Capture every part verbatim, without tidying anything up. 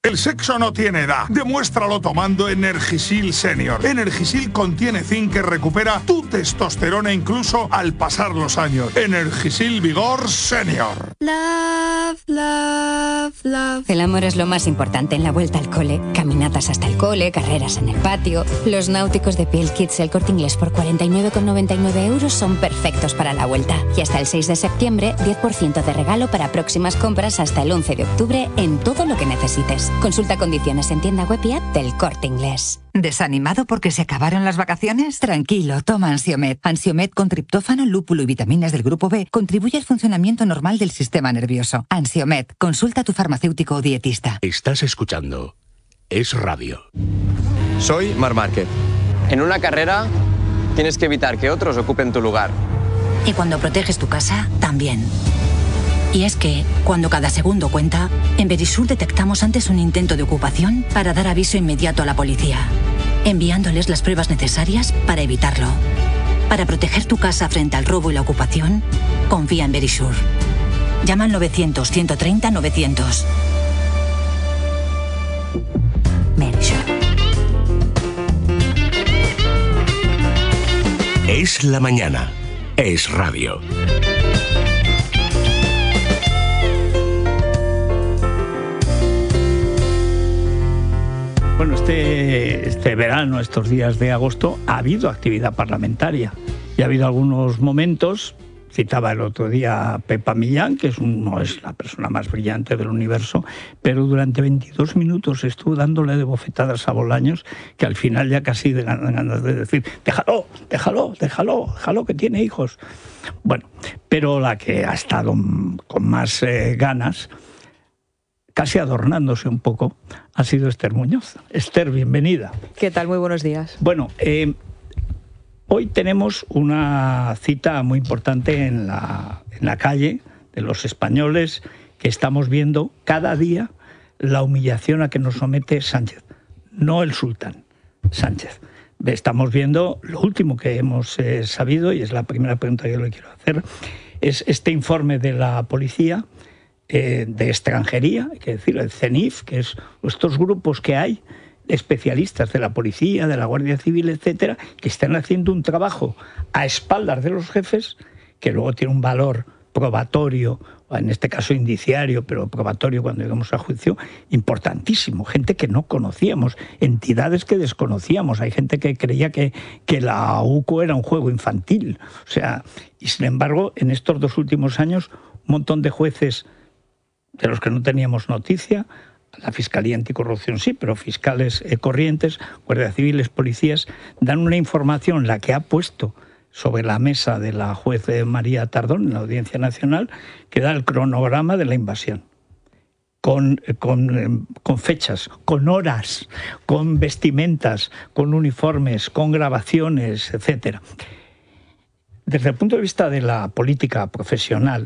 El sexo no tiene edad. Demuéstralo tomando Energisil Senior. Energisil contiene zinc que recupera tu testosterona incluso al pasar los años. Energisil Vigor Senior. Love, love, love. El amor es lo más importante en la vuelta al cole. Caminatas hasta el cole, carreras en el patio. Los náuticos de Piel Kids El Corte Inglés por cuarenta y nueve con noventa y nueve euros son perfectos para la vuelta. Y hasta el seis de septiembre, diez por ciento de regalo para próximas compras hasta el once de octubre en todo lo que necesites. Consulta condiciones en tienda web y app del Corte Inglés. ¿Desanimado porque se acabaron las vacaciones? Tranquilo, toma Ansiomed. Ansiomed con triptófano, lúpulo y vitaminas del grupo B contribuye al funcionamiento normal del sistema nervioso. Ansiomed, consulta a tu farmacéutico o dietista. Estás escuchando Es Radio. Soy Marc Márquez. En una carrera tienes que evitar que otros ocupen tu lugar. Y cuando proteges tu casa, también. Y es que, cuando cada segundo cuenta, en Verisur detectamos antes un intento de ocupación para dar aviso inmediato a la policía, enviándoles las pruebas necesarias para evitarlo. Para proteger tu casa frente al robo y la ocupación, confía en Verisur. Llama al novecientos, ciento treinta, novecientos. Verisur. Es la mañana. Es Radio. Bueno, este, este verano, estos días de agosto, ha habido actividad parlamentaria y ha habido algunos momentos. Citaba el otro día a Pepa Millán, que es un, no es la persona más brillante del universo, pero durante veintidós minutos estuvo dándole de bofetadas a Bolaños, que al final ya casi de ganas de decir, déjalo, déjalo, déjalo, déjalo que tiene hijos. Bueno, pero la que ha estado con más eh, ganas, casi adornándose un poco, ha sido Esther Muñoz. Esther, bienvenida. ¿Qué tal? Muy buenos días. Bueno, eh, hoy tenemos una cita muy importante en la, en la calle de los españoles, que estamos viendo cada día la humillación a que nos somete Sánchez. No el sultán, Sánchez. Estamos viendo lo último que hemos eh, sabido, y es la primera pregunta que yo le quiero hacer, es este informe de la policía eh, de extranjería, hay que decir, el CENIF, que es estos grupos que hay, especialistas de la policía, de la Guardia Civil, etcétera, que están haciendo un trabajo a espaldas de los jefes, que luego tiene un valor probatorio, o en este caso indiciario, pero probatorio cuando llegamos a juicio, importantísimo. Gente que no conocíamos, entidades que desconocíamos. Hay gente que creía que, que la U C O era un juego infantil. O sea, y sin embargo, en estos dos últimos años, un montón de jueces de los que no teníamos noticia, la Fiscalía Anticorrupción sí, pero fiscales eh, corrientes, guardias civiles, policías, dan una información, la que ha puesto sobre la mesa de la juez María Tardón en la Audiencia Nacional, que da el cronograma de la invasión, con, con, con fechas, con horas, con vestimentas, con uniformes, con grabaciones, etcétera. Desde el punto de vista de la política profesional,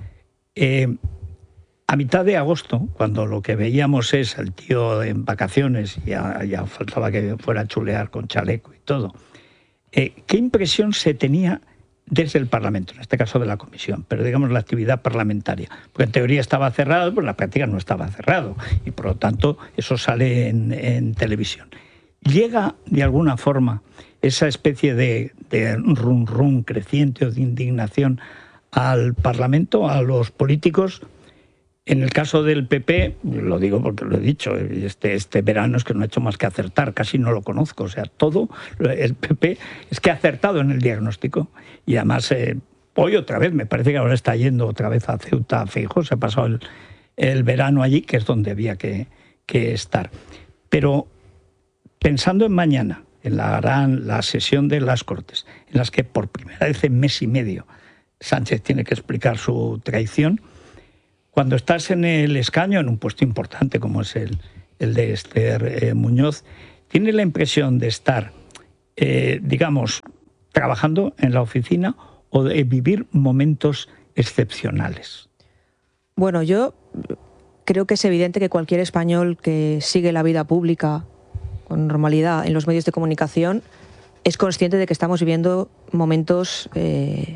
eh, a mitad de agosto, cuando lo que veíamos es al tío en vacaciones, ya, ya faltaba que fuera a chulear con chaleco y todo, eh, ¿qué impresión se tenía desde el Parlamento, en este caso de la Comisión, pero digamos la actividad parlamentaria? Porque en teoría estaba cerrado, pero en la práctica no estaba cerrado, y por lo tanto eso sale en, en televisión. ¿Llega de alguna forma esa especie de, de rum rum creciente o de indignación al Parlamento, a los políticos? En el caso del P P, lo digo porque lo he dicho, este, este verano es que no ha hecho más que acertar, casi no lo conozco, o sea, todo, el P P es que ha acertado en el diagnóstico, y además eh, hoy otra vez, me parece que ahora está yendo otra vez a Ceuta, a Feijóo, se ha pasado el, el verano allí, que es donde había que, que estar. Pero pensando en mañana, en la gran la sesión de las Cortes, en las que por primera vez en mes y medio Sánchez tiene que explicar su traición, cuando estás en el escaño, en un puesto importante como es el, el de Esther eh, Muñoz, tienes la impresión de estar, eh, digamos, trabajando en la oficina o de vivir momentos excepcionales. Bueno, yo creo que es evidente que cualquier español que sigue la vida pública con normalidad en los medios de comunicación es consciente de que estamos viviendo momentos eh,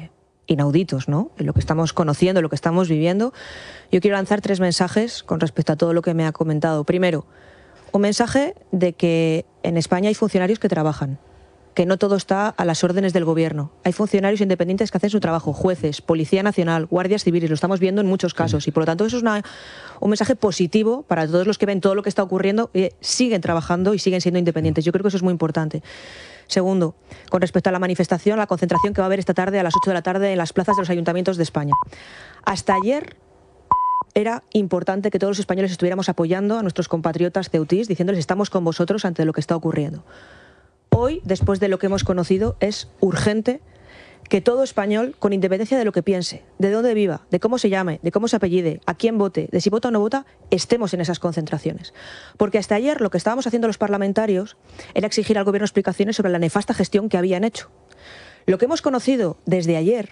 inauditos, ¿no? En lo que estamos conociendo, en lo que estamos viviendo. Yo quiero lanzar tres mensajes con respecto a todo lo que me ha comentado. Primero, un mensaje de que en España hay funcionarios que trabajan, que no todo está a las órdenes del gobierno. Hay funcionarios independientes que hacen su trabajo, jueces, Policía Nacional, guardias civiles, lo estamos viendo en muchos casos, y por lo tanto eso es una, un mensaje positivo para todos los que ven todo lo que está ocurriendo, y siguen trabajando y siguen siendo independientes. Yo creo que eso es muy importante. Segundo, con respecto a la manifestación, la concentración que va a haber esta tarde a las ocho de la tarde en las plazas de los ayuntamientos de España. Hasta ayer era importante que todos los españoles estuviéramos apoyando a nuestros compatriotas ceutís, diciéndoles estamos con vosotros ante lo que está ocurriendo. Hoy, después de lo que hemos conocido, es urgente que todo español, con independencia de lo que piense, de dónde viva, de cómo se llame, de cómo se apellide, a quién vote, de si vota o no vota, estemos en esas concentraciones. Porque hasta ayer lo que estábamos haciendo los parlamentarios era exigir al gobierno explicaciones sobre la nefasta gestión que habían hecho. Lo que hemos conocido desde ayer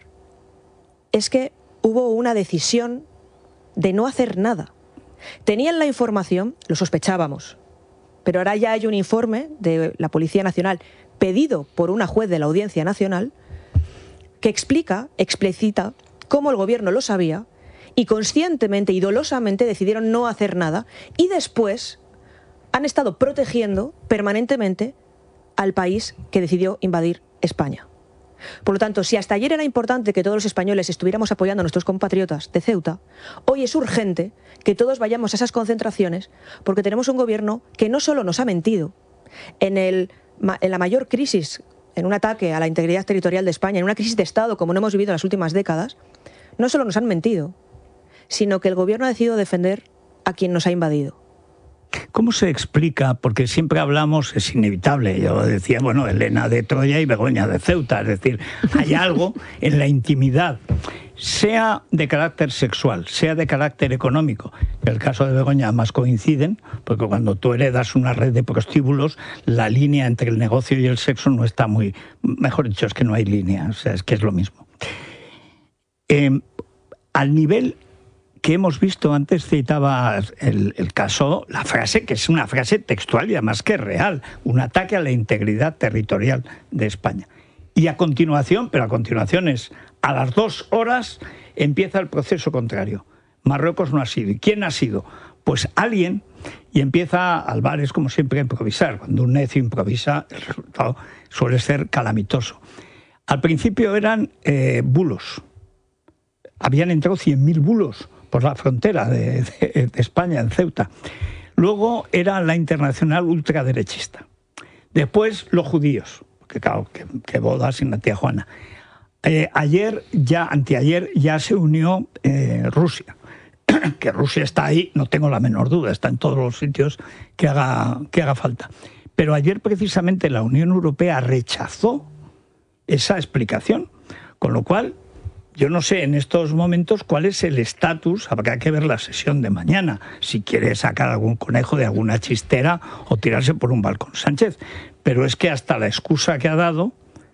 es que hubo una decisión de no hacer nada. Tenían la información, lo sospechábamos, pero ahora ya hay un informe de la Policía Nacional pedido por una juez de la Audiencia Nacional que explica, explicita cómo el gobierno lo sabía y conscientemente y dolosamente decidieron no hacer nada, y después han estado protegiendo permanentemente al país que decidió invadir España. Por lo tanto, si hasta ayer era importante que todos los españoles estuviéramos apoyando a nuestros compatriotas de Ceuta, hoy es urgente que todos vayamos a esas concentraciones, porque tenemos un gobierno que no solo nos ha mentido en, el, en la mayor crisis, en un ataque a la integridad territorial de España, en una crisis de Estado como no hemos vivido en las últimas décadas, no solo nos han mentido, sino que el gobierno ha decidido defender a quien nos ha invadido. ¿Cómo se explica? Porque siempre hablamos, es inevitable, yo decía, bueno, Elena de Troya y Begoña de Ceuta, es decir, hay algo en la intimidad, sea de carácter sexual, sea de carácter económico. En el caso de Begoña más coinciden, porque cuando tú heredas una red de prostíbulos, la línea entre el negocio y el sexo no está muy... Mejor dicho, es que no hay línea, o sea, es que es lo mismo. Eh, al nivel que hemos visto, antes citaba el, el caso, la frase, que es una frase textual y además que es real, un ataque a la integridad territorial de España. Y a continuación, pero a continuación es, a las dos horas empieza el proceso contrario. Marruecos no ha sido. ¿Y quién ha sido? Pues alguien, y empieza Álvarez, como siempre, a improvisar. Cuando un necio improvisa, el resultado suele ser calamitoso. Al principio eran eh, bulos. Habían entrado cien mil bulos por la frontera de, de, de España, en Ceuta. Luego era la internacional ultraderechista. Después los judíos, que claro, que, que boda sin la tía Juana. Eh, ayer, ya, anteayer, ya se unió eh, Rusia. Que Rusia está ahí, no tengo la menor duda, está en todos los sitios que haga, que haga falta. Pero ayer precisamente la Unión Europea rechazó esa explicación, con lo cual yo no sé en estos momentos cuál es el estatus, habrá que ver la sesión de mañana, si quiere sacar algún conejo de alguna chistera o tirarse por un balcón Sánchez. Pero es que hasta la excusa que ha dado,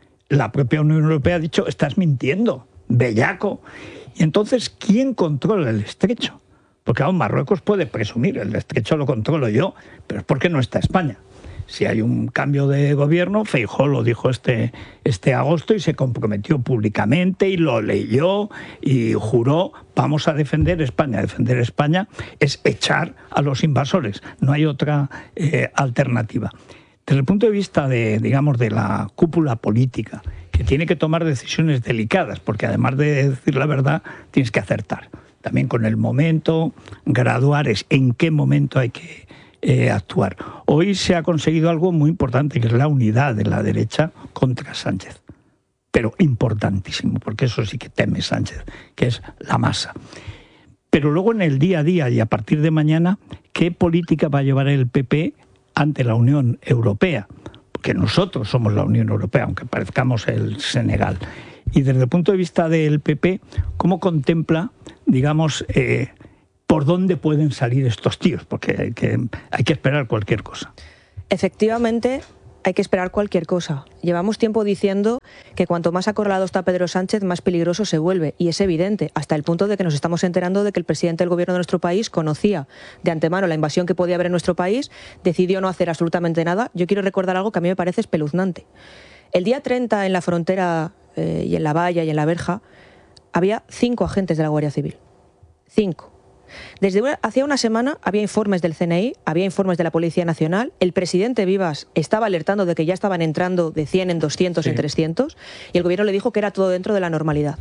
la propia Unión Europea ha dicho, estás mintiendo, bellaco. Y entonces, ¿quién controla el estrecho? Porque aún Marruecos puede presumir, el estrecho lo controlo yo, pero es porque no está España. Si hay un cambio de gobierno, Feijóo lo dijo este, este agosto y se comprometió públicamente y lo leyó y juró, vamos a defender España. Defender España es echar a los invasores, no hay otra eh, alternativa. Desde el punto de vista de, digamos, de la cúpula política, que tiene que tomar decisiones delicadas, porque además de decir la verdad, tienes que acertar. También con el momento, graduar es en qué momento hay que Eh, actuar. Hoy se ha conseguido algo muy importante, que es la unidad de la derecha contra Sánchez. Pero importantísimo, porque eso sí que teme Sánchez, que es la masa. Pero luego en el día a día y a partir de mañana, ¿qué política va a llevar el P P ante la Unión Europea? Porque nosotros somos la Unión Europea, aunque parezcamos el Senegal. Y desde el punto de vista del P P, ¿cómo contempla, digamos, eh, por dónde pueden salir estos tíos? Porque hay que, hay que esperar cualquier cosa. Efectivamente, hay que esperar cualquier cosa. Llevamos tiempo diciendo que cuanto más acorralado está Pedro Sánchez, más peligroso se vuelve. Y es evidente, hasta el punto de que nos estamos enterando de que el presidente del gobierno de nuestro país conocía de antemano la invasión que podía haber en nuestro país, decidió no hacer absolutamente nada. Yo quiero recordar algo que a mí me parece espeluznante. El día treinta, en la frontera eh, y en la valla y en la verja, había cinco agentes de la Guardia Civil. Cinco. Desde una, hacía una semana había informes del C N I, había informes de la Policía Nacional, el presidente Vivas estaba alertando de que ya estaban entrando de cien en doscientos, sí, en trescientos, y el gobierno le dijo que era todo dentro de la normalidad.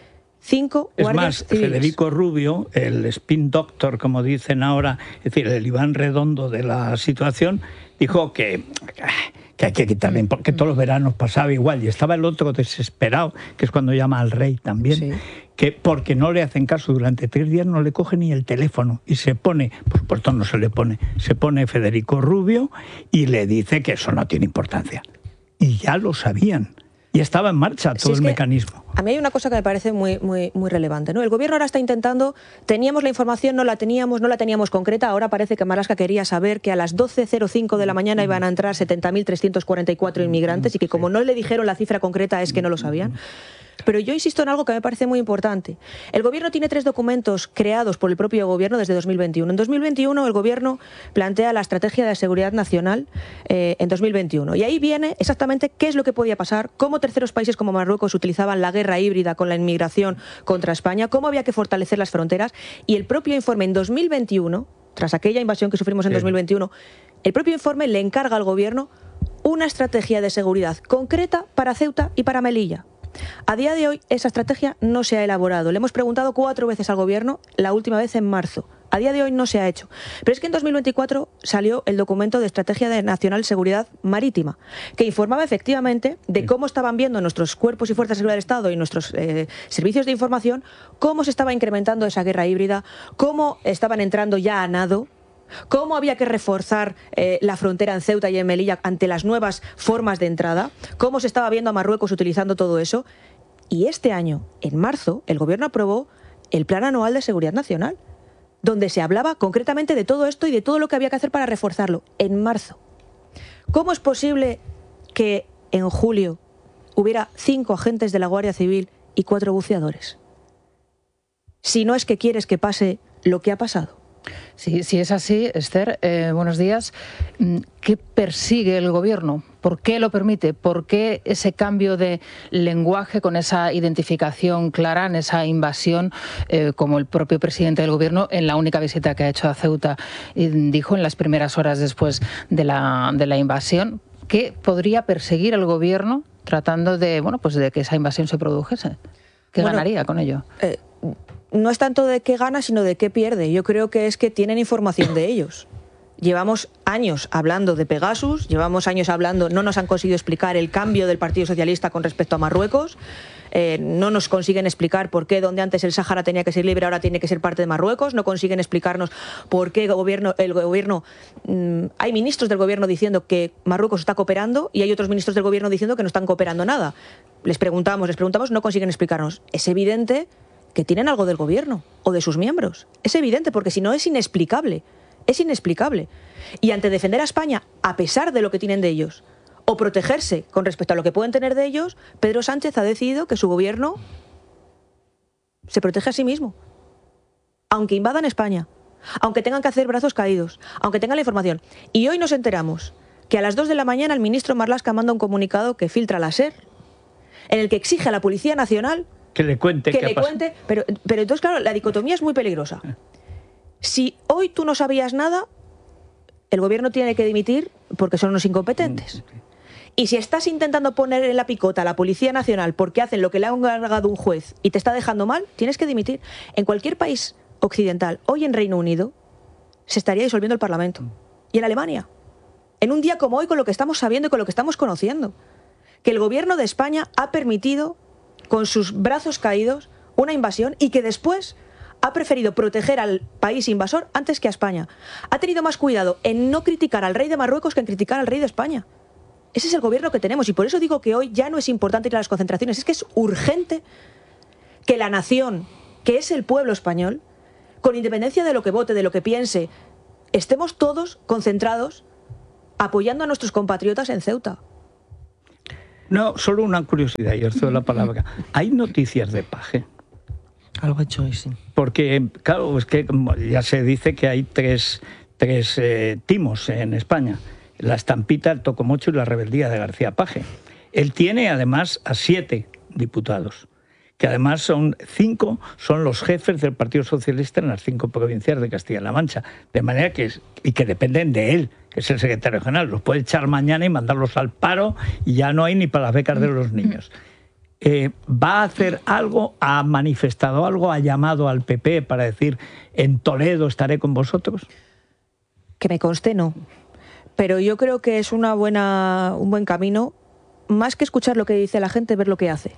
Cinco es guardias más, civiles. Federico Rubio, el spin doctor, como dicen ahora, es decir, el Iván Redondo de la situación, dijo que, que hay que quitarle, porque todos los veranos pasaba igual, y estaba el otro desesperado, que es cuando llama al rey también, sí, que porque no le hacen caso durante tres días no le coge ni el teléfono, y se pone, por supuesto no se le pone, se pone Federico Rubio y le dice que eso no tiene importancia. Y ya lo sabían. Y estaba en marcha todo sí, el mecanismo. A mí hay una cosa que me parece muy, muy, muy relevante, ¿no? El gobierno ahora está intentando, teníamos la información, no la teníamos, no la teníamos concreta, ahora parece que Marlaska quería saber que a las doce cero cinco de la mañana iban a entrar setenta mil trescientos cuarenta y cuatro inmigrantes y que como no le dijeron la cifra concreta es que no lo sabían. Pero yo insisto en algo que me parece muy importante. El gobierno tiene tres documentos creados por el propio gobierno desde dos mil veintiuno. En dos mil veintiuno el gobierno plantea la estrategia de seguridad nacional eh, en dos mil veintiuno. Y ahí viene exactamente qué es lo que podía pasar, cómo terceros países como Marruecos utilizaban la guerra híbrida con la inmigración contra España, cómo había que fortalecer las fronteras. Y el propio informe en dos mil veintiuno, tras aquella invasión que sufrimos en dos mil veintiuno, el propio informe le encarga al gobierno una estrategia de seguridad concreta para Ceuta y para Melilla. A día de hoy esa estrategia no se ha elaborado. Le hemos preguntado cuatro veces al gobierno, la última vez en marzo. A día de hoy no se ha hecho. Pero es que en dos mil veinticuatro salió el documento de Estrategia de Nacional Seguridad Marítima, que informaba efectivamente de cómo estaban viendo nuestros cuerpos y fuerzas de seguridad del Estado y nuestros eh, servicios de información, cómo se estaba incrementando esa guerra híbrida, cómo estaban entrando ya a nado, cómo había que reforzar eh, la frontera en Ceuta y en Melilla ante las nuevas formas de entrada, cómo se estaba viendo a Marruecos utilizando todo eso. Y este año, en marzo, el gobierno aprobó el Plan Anual de Seguridad Nacional, donde se hablaba concretamente de todo esto y de todo lo que había que hacer para reforzarlo, en marzo. ¿Cómo es posible que en julio hubiera cinco agentes de la Guardia Civil y cuatro buceadores? Si no es que quieres que pase lo que ha pasado. Sí, si es así, Esther, eh, buenos días. ¿Qué persigue el gobierno? ¿Por qué lo permite? ¿Por qué ese cambio de lenguaje con esa identificación clara en esa invasión, eh, como el propio presidente del gobierno en la única visita que ha hecho a Ceuta dijo en las primeras horas después de la, de la invasión? ¿Qué podría perseguir el gobierno tratando de, bueno, pues de que esa invasión se produjese? ¿Qué bueno, ganaría con ello? Eh... No es tanto de qué gana, sino de qué pierde. Yo creo que es que tienen información de ellos. Llevamos años hablando de Pegasus, llevamos años hablando, no nos han conseguido explicar el cambio del Partido Socialista con respecto a Marruecos, eh, no nos consiguen explicar por qué donde antes el Sáhara tenía que ser libre ahora tiene que ser parte de Marruecos, no consiguen explicarnos por qué el gobierno, el gobierno mmm, hay ministros del gobierno diciendo que Marruecos está cooperando y hay otros ministros del gobierno diciendo que no están cooperando nada. Les preguntamos, les preguntamos, no consiguen explicarnos. Es evidente que tienen algo del gobierno o de sus miembros. Es evidente, porque si no es inexplicable. Es inexplicable. Y ante defender a España, a pesar de lo que tienen de ellos, o protegerse con respecto a lo que pueden tener de ellos, Pedro Sánchez ha decidido que su gobierno se protege a sí mismo. Aunque invadan España, aunque tengan que hacer brazos caídos, aunque tengan la información. Y hoy nos enteramos que a las dos de la mañana el ministro Marlaska manda un comunicado que filtra la SER, en el que exige a la Policía Nacional que le cuente. Que le cuente, pero, pero entonces, claro, la dicotomía es muy peligrosa. Si hoy tú no sabías nada, el gobierno tiene que dimitir porque son unos incompetentes. Y si estás intentando poner en la picota a la Policía Nacional porque hacen lo que le ha encargado un juez y te está dejando mal, tienes que dimitir. En cualquier país occidental, hoy en Reino Unido, se estaría disolviendo el Parlamento. Y en Alemania. En un día como hoy, con lo que estamos sabiendo y con lo que estamos conociendo. Que el gobierno de España ha permitido, con sus brazos caídos, una invasión y que después ha preferido proteger al país invasor antes que a España. Ha tenido más cuidado en no criticar al rey de Marruecos que en criticar al rey de España. Ese es el gobierno que tenemos y por eso digo que hoy ya no es importante ir a las concentraciones, es que es urgente que la nación, que es el pueblo español, con independencia de lo que vote, de lo que piense, estemos todos concentrados apoyando a nuestros compatriotas en Ceuta. No, solo una curiosidad, y os doy la palabra. ¿Hay noticias de Paje? Algo ha hecho hoy, sí. Porque, claro, es que ya se dice que hay tres, tres eh, timos en España. La Estampita, el Tocomocho y la Rebeldía de García Paje. Él tiene, además, a siete diputados que además son cinco, son los jefes del Partido Socialista en las cinco provincias de Castilla-La Mancha, de manera que, y que dependen de él, que es el secretario general. Los puede echar mañana y mandarlos al paro y ya no hay ni para las becas de los niños. Eh, ¿Va a hacer algo? ¿Ha manifestado algo? ¿Ha llamado al P P para decir en Toledo estaré con vosotros? Que me conste, no. Pero yo creo que es una buena, un buen camino, más que escuchar lo que dice la gente, ver lo que hace.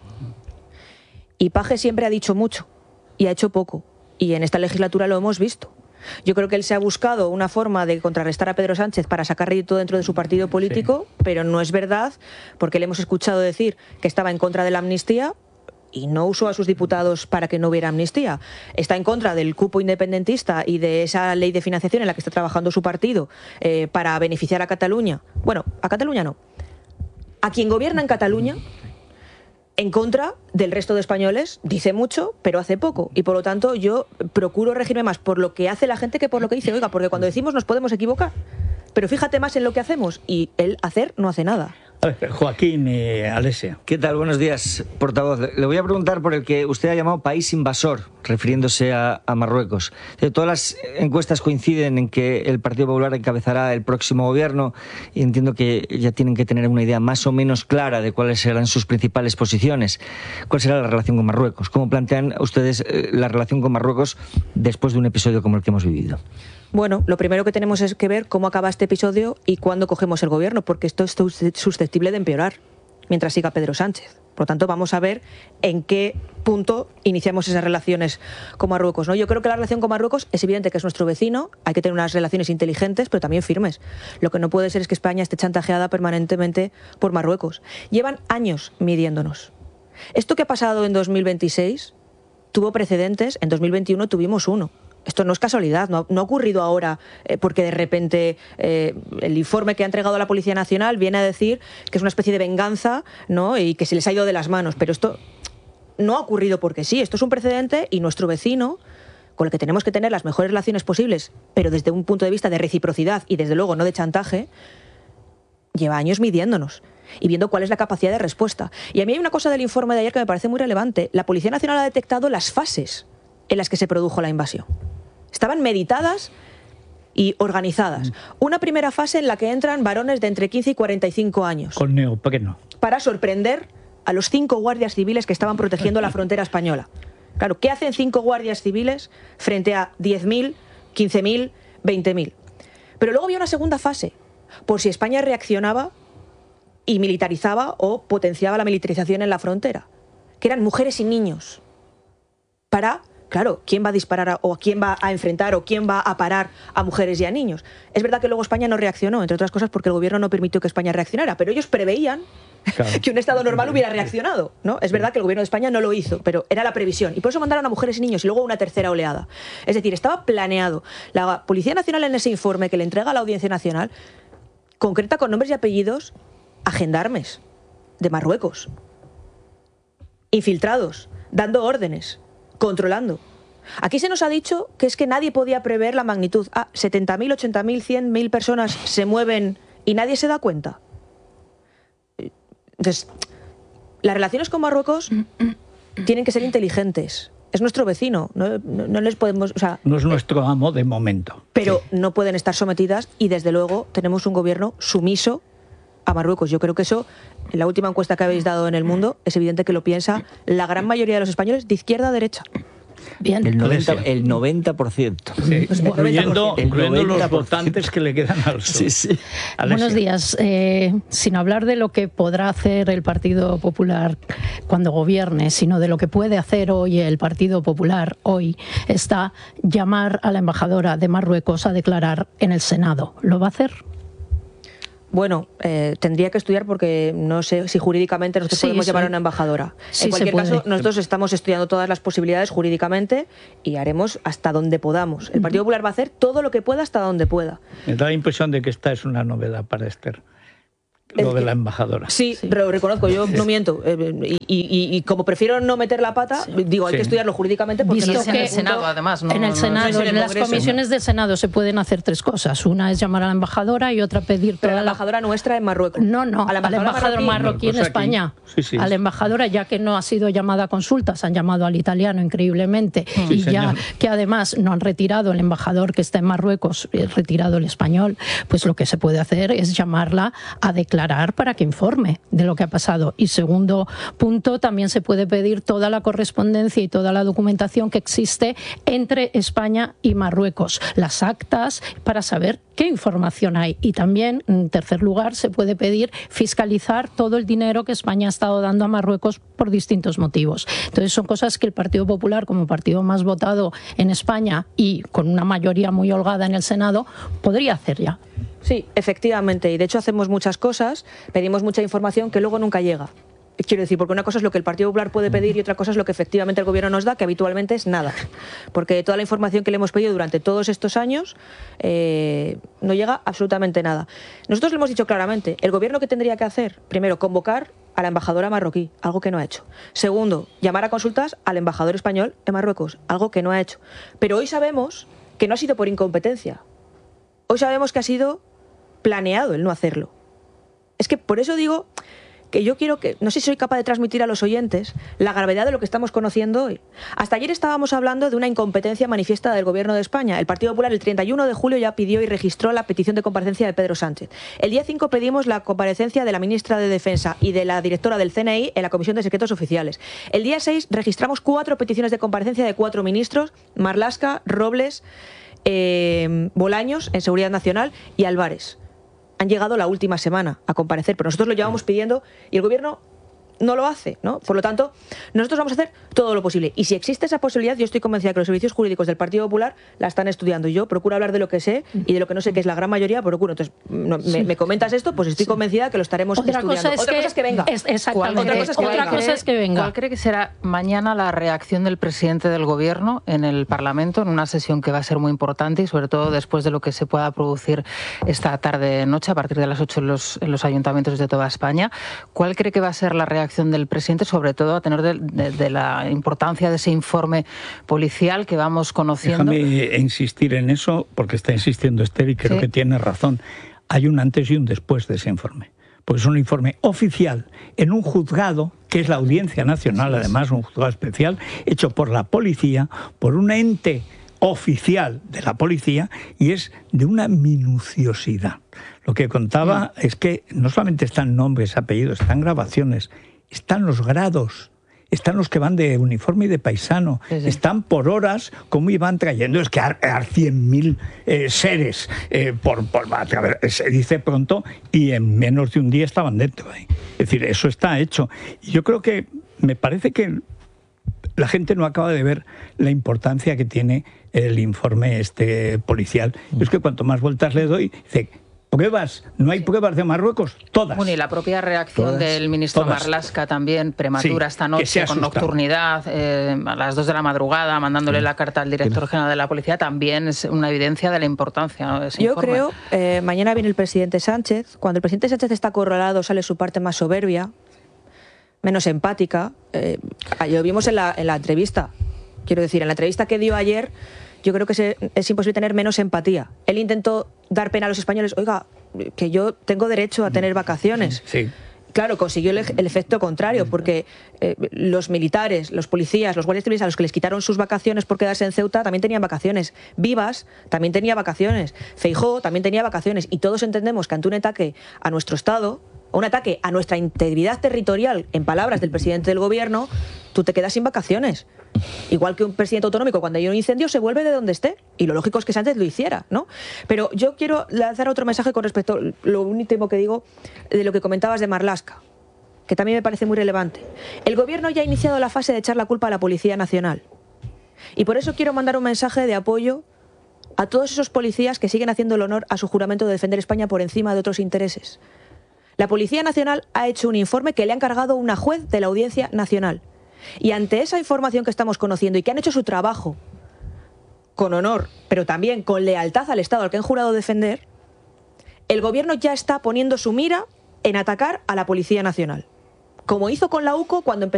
Y Paje siempre ha dicho mucho y ha hecho poco. Y en esta legislatura lo hemos visto. Yo creo que él se ha buscado una forma de contrarrestar a Pedro Sánchez para sacar rédito dentro de su partido político, sí. Pero no es verdad, porque le hemos escuchado decir que estaba en contra de la amnistía y no usó a sus diputados para que no hubiera amnistía. Está en contra del cupo independentista y de esa ley de financiación en la que está trabajando su partido eh, para beneficiar a Cataluña. Bueno, a Cataluña no. A quien gobierna en Cataluña, en contra del resto de españoles, dice mucho, pero hace poco. Y por lo tanto yo procuro regirme más por lo que hace la gente que por lo que dice. Oiga, porque cuando decimos nos podemos equivocar, pero fíjate más en lo que hacemos, y el hacer no hace nada. A ver, Joaquín y Alessia. ¿Qué tal? Buenos días, portavoz. Le voy a preguntar por el que usted ha llamado país invasor, refiriéndose a, a Marruecos. Todas las encuestas coinciden en que el Partido Popular encabezará el próximo gobierno y entiendo que ya tienen que tener una idea más o menos clara de cuáles serán sus principales posiciones. ¿Cuál será la relación con Marruecos? ¿Cómo plantean ustedes la relación con Marruecos después de un episodio como el que hemos vivido? Bueno, lo primero que tenemos es que ver cómo acaba este episodio y cuándo cogemos el gobierno, porque esto es susceptible de empeorar mientras siga Pedro Sánchez. Por lo tanto, vamos a ver en qué punto iniciamos esas relaciones con Marruecos, ¿no? Yo creo que la relación con Marruecos es evidente que es nuestro vecino, hay que tener unas relaciones inteligentes, pero también firmes. Lo que no puede ser es que España esté chantajeada permanentemente por Marruecos. Llevan años midiéndonos. Esto que ha pasado en dos mil veintiséis tuvo precedentes, en dos mil veintiuno tuvimos uno. Esto no es casualidad, no ha, no ha ocurrido ahora eh, porque de repente eh, el informe que ha entregado la Policía Nacional viene a decir que es una especie de venganza, ¿no? Y que se les ha ido de las manos. Pero esto no ha ocurrido porque sí, esto es un precedente y nuestro vecino, con el que tenemos que tener las mejores relaciones posibles, pero desde un punto de vista de reciprocidad y desde luego no de chantaje, lleva años midiéndonos y viendo cuál es la capacidad de respuesta. Y a mí hay una cosa del informe de ayer que me parece muy relevante. La Policía Nacional ha detectado las fases en las que se produjo la invasión. Estaban meditadas y organizadas. Una primera fase en la que entran varones de entre quince y cuarenta y cinco años. Con neopreno. Para sorprender a los cinco guardias civiles que estaban protegiendo la frontera española. Claro, ¿qué hacen cinco guardias civiles frente a diez mil, quince mil, veinte mil? Pero luego había una segunda fase, por si España reaccionaba y militarizaba o potenciaba la militarización en la frontera, que eran mujeres y niños. Para... Claro, ¿quién va a disparar a, o quién va a enfrentar o quién va a parar a mujeres y a niños? Es verdad que luego España no reaccionó, entre otras cosas porque el gobierno no permitió que España reaccionara, pero ellos preveían claro. que un Estado normal hubiera reaccionado, ¿no? Es verdad que el gobierno de España no lo hizo, pero era la previsión. Y por eso mandaron a mujeres y niños y luego una tercera oleada. Es decir, estaba planeado. La Policía Nacional en ese informe que le entrega a la Audiencia Nacional concreta con nombres y apellidos a gendarmes de Marruecos, infiltrados, dando órdenes, controlando. Aquí se nos ha dicho que es que nadie podía prever la magnitud. Ah, setenta mil, ochenta mil, cien mil personas se mueven y nadie se da cuenta. Entonces, las relaciones con Marruecos tienen que ser inteligentes. Es nuestro vecino, no, no, no les podemos... O sea, no es nuestro amo de momento. Pero sí. No pueden estar sometidas y desde luego tenemos un gobierno sumiso a Marruecos. Yo creo que eso, en la última encuesta que habéis dado en El Mundo, es evidente que lo piensa la gran mayoría de los españoles de izquierda a derecha. Bien. El noventa, el noventa por ciento. Sí, pues incluyendo, el incluyendo los votantes que le quedan al sur. Sí, sí. Buenos días. Eh, sin hablar de lo que podrá hacer el Partido Popular cuando gobierne, sino de lo que puede hacer hoy el Partido Popular hoy, está llamar a la embajadora de Marruecos a declarar en el Senado. ¿Lo va a hacer? Bueno, eh, tendría que estudiar porque no sé si jurídicamente nosotros sí, podemos sí. llevar a una embajadora. Sí, en cualquier caso, nosotros estamos estudiando todas las posibilidades jurídicamente y haremos hasta donde podamos. El Partido Popular va a hacer todo lo que pueda hasta donde pueda. Me da la impresión de que esta es una novedad para Esther. Lo de la embajadora. Sí, sí, pero reconozco, yo no miento. Eh, y, y, y como prefiero no meter la pata, sí. digo, hay sí. que estudiarlo jurídicamente porque Visto no que en el Senado, además. No, en el no, Senado, no, no, en, en las comisiones del Senado se pueden hacer tres cosas. Una es llamar a la embajadora y otra pedir pero toda la embajadora la... nuestra en Marruecos. No, no, a la embajadora embajador marroquí, marroquí en España. Sí, sí. A la embajadora, ya que no ha sido llamada a consultas, han llamado al italiano increíblemente sí, y señor. ya que además no han retirado el embajador que está en Marruecos, retirado el español, pues lo que se puede hacer es llamarla a declarar para que informe de lo que ha pasado. Y segundo punto, también se puede pedir toda la correspondencia y toda la documentación que existe entre España y Marruecos, las actas, para saber qué información hay. Y también, en tercer lugar, se puede pedir fiscalizar todo el dinero que España ha estado dando a Marruecos por distintos motivos. Entonces son cosas que el Partido Popular, como partido más votado en España y con una mayoría muy holgada en el Senado, podría hacer ya. Sí, efectivamente, y de hecho hacemos muchas cosas, pedimos mucha información que luego nunca llega. Quiero decir, porque una cosa es lo que el Partido Popular puede pedir y otra cosa es lo que efectivamente el Gobierno nos da, que habitualmente es nada. Porque toda la información que le hemos pedido durante todos estos años eh, no llega absolutamente nada. Nosotros le hemos dicho claramente, el Gobierno que tendría que hacer, primero, convocar a la embajadora marroquí, algo que no ha hecho. Segundo, llamar a consultas al embajador español en Marruecos, algo que no ha hecho. Pero hoy sabemos que no ha sido por incompetencia. Hoy sabemos que ha sido planeado el no hacerlo. Es que por eso digo que yo quiero que, no sé si soy capaz de transmitir a los oyentes la gravedad de lo que estamos conociendo hoy. Hasta ayer estábamos hablando de una incompetencia manifiesta del Gobierno de España. El Partido Popular el treinta y uno de julio ya pidió y registró la petición de comparecencia de Pedro Sánchez. El día cinco pedimos la comparecencia de la ministra de Defensa y de la directora del C N I en la Comisión de Secretos Oficiales. El día seis registramos cuatro peticiones de comparecencia de cuatro ministros, Marlaska, Robles, eh, Bolaños en Seguridad Nacional y Álvarez. Han llegado la última semana a comparecer, pero nosotros lo llevamos pidiendo y el Gobierno no lo hace, ¿no? Por lo tanto, nosotros vamos a hacer todo lo posible. Y si existe esa posibilidad, yo estoy convencida que los servicios jurídicos del Partido Popular la están estudiando. Yo procuro hablar de lo que sé y de lo que no sé, que es la gran mayoría, procuro. Entonces, no, me, sí. me comentas esto, pues estoy sí. convencida que lo estaremos Otra estudiando. Cosa es Otra que, cosa es que venga. Es, exactamente. Otra cosa es que, Otra venga. cosa es que venga. ¿Cuál cree que será mañana la reacción del presidente del Gobierno en el Parlamento, en una sesión que va a ser muy importante y sobre todo después de lo que se pueda producir esta tarde-noche a partir de las ocho en los, en los ayuntamientos de toda España? ¿Cuál cree que va a ser la reacción del presidente, sobre todo a tener de, de, de la importancia de ese informe policial que vamos conociendo? Déjame insistir en eso, porque está insistiendo Esther y creo sí. que tiene razón. Hay un antes y un después de ese informe. Pues es un informe oficial en un juzgado, que es la Audiencia Nacional, además un juzgado especial, hecho por la policía, por un ente oficial de la policía, y es de una minuciosidad. Lo que contaba sí. es que no solamente están nombres, apellidos, están grabaciones, están los grados, están los que van de uniforme y de paisano, sí, sí. están por horas cómo iban trayendo, es que a, a cien mil eh, seres, eh, por, por, a ver, se dice pronto, y en menos de un día estaban dentro. ¿eh? Es decir, eso está hecho. Y yo creo que, me parece que la gente no acaba de ver la importancia que tiene el informe este policial. Mm. Es que cuanto más vueltas le doy, dice... ¿Pruebas? ¿No hay pruebas de Marruecos? Todas. Bueno, y la propia reacción Todas. del ministro Todas. Marlaska también, prematura sí, esta noche, con nocturnidad, eh, a las dos de la madrugada, mandándole sí. la carta al director general de la policía, también es una evidencia de la importancia, ¿no?, de ese Yo informe. creo, eh, mañana viene el presidente Sánchez, cuando el presidente Sánchez está acorralado sale su parte más soberbia, menos empática. Eh, lo vimos en la, en la entrevista, quiero decir, en la entrevista que dio ayer, yo creo que se, es imposible tener menos empatía. Él intentó dar pena a los españoles, oiga, que yo tengo derecho a tener vacaciones. Sí. Claro, consiguió el, el efecto contrario, porque eh, los militares, los policías, los guardias civiles a los que les quitaron sus vacaciones por quedarse en Ceuta también tenían vacaciones. Vivas también tenía vacaciones. Feijóo también tenía vacaciones. Y todos entendemos que ante un ataque a nuestro Estado, o un ataque a nuestra integridad territorial, en palabras del presidente del Gobierno, tú te quedas sin vacaciones. Igual que un presidente autonómico, cuando hay un incendio, se vuelve de donde esté. Y lo lógico es que Sánchez lo hiciera, ¿no? Pero yo quiero lanzar otro mensaje con respecto a lo último que digo de lo que comentabas de Marlaska, que también me parece muy relevante. El Gobierno ya ha iniciado la fase de echar la culpa a la Policía Nacional. Y por eso quiero mandar un mensaje de apoyo a todos esos policías que siguen haciendo el honor a su juramento de defender España por encima de otros intereses. La Policía Nacional ha hecho un informe que le ha encargado una juez de la Audiencia Nacional. Y ante esa información que estamos conociendo y que han hecho su trabajo con honor, pero también con lealtad al Estado al que han jurado defender, el Gobierno ya está poniendo su mira en atacar a la Policía Nacional, como hizo con la UCO cuando empezó